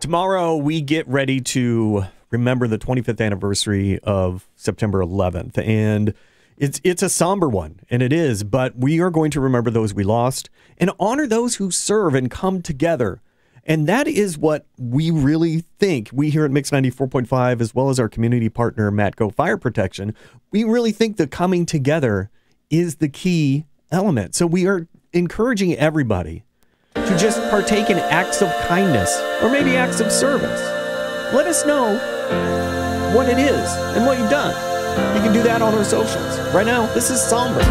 Tomorrow, we get ready to remember the 25th anniversary of September 11th. And it's a somber one, and it is. But we are going to remember those we lost and honor those who serve and come together. And that is what we really think. We here at Mix 94.5, as well as our community partner, Matco Fire Protection, we really think the coming together is the key element. So we are encouraging everybody to just partake in acts of kindness or maybe acts of service. Let us know what it is and what you've done. You can do that on our socials. Right now, this is somber.